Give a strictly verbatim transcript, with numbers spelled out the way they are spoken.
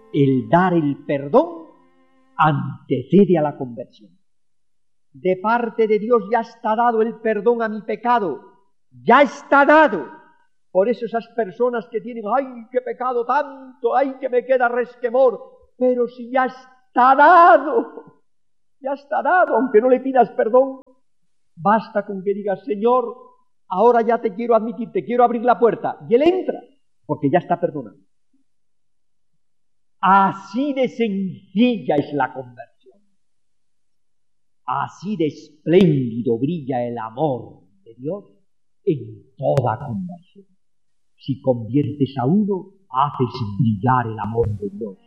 el dar el perdón antecede a la conversión. De parte de Dios ya está dado el perdón a mi pecado, ya está dado. Por eso esas personas que tienen, ¡ay, qué pecado tanto! ¡Ay, que me queda resquemor! Pero si ya está dado, ya está dado, aunque no le pidas perdón, basta con que digas, Señor, ahora ya te quiero admitir, te quiero abrir la puerta, y Él entra, porque ya está perdonado. Así de sencilla es la conversión. Así de espléndido brilla el amor de Dios en toda conversión. Si conviertes a uno, haces brillar el amor de Dios